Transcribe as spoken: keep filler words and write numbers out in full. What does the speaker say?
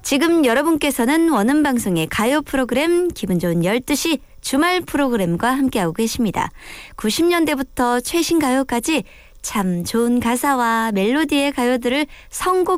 지금 여러분께서는 원음방송의 가요 프로그램 기분 좋은 열두 시 주말 프로그램과 함께하고 계십니다. 구십 년대부터 최신 가요까지 참 좋은 가사와 멜로디의 가요들을 선곡